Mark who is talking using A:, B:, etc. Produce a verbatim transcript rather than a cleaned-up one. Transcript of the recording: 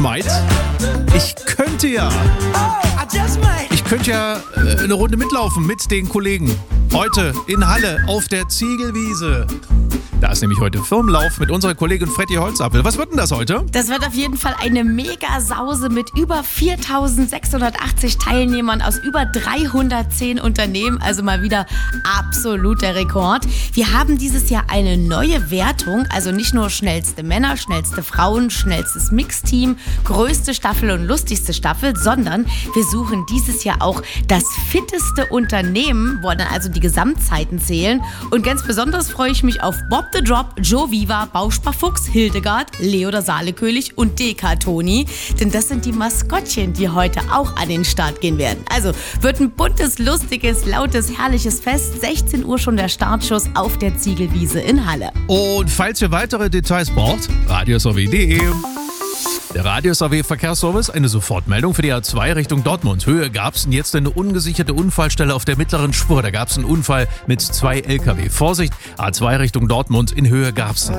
A: meint, ich könnte ja, ich könnte ja äh, eine Runde mitlaufen mit den Kollegen. Heute in Halle auf der Ziegelwiese. Da ist nämlich heute Firmenlauf mit unserer Kollegin Freddy Holzapfel. Was wird denn das heute?
B: Das wird auf jeden Fall eine Mega-Sause mit über viertausendsechshundertachtzig Teilnehmern aus über dreihundertzehn Unternehmen. Also mal wieder absoluter Rekord. Wir haben dieses Jahr eine neue Wertung. Also nicht nur schnellste Männer, schnellste Frauen, schnellstes Mixteam, größte Staffel und lustigste Staffel, sondern wir suchen dieses Jahr auch das fitteste Unternehmen, wo dann also die Gesamtzeiten zählen. Und ganz besonders freue ich mich auf Bob the Drop, Joe Viva, Bausparfuchs, Hildegard, Leo der Saalekönig und D K Toni. Denn das sind die Maskottchen, die heute auch an den Start gehen werden. Also wird ein buntes, lustiges, lautes, herrliches Fest. sechzehn Uhr schon der Startschuss auf der Ziegelwiese in Halle.
A: Und falls ihr weitere Details braucht, radios a w punkt d e. Der Radios A W Verkehrsservice, eine Sofortmeldung für die A zwei Richtung Dortmund. Höhe Garbsen, jetzt eine ungesicherte Unfallstelle auf der mittleren Spur. Da gab es einen Unfall mit zwei L K W. Vorsicht, A zwei Richtung Dortmund in Höhe Garbsen.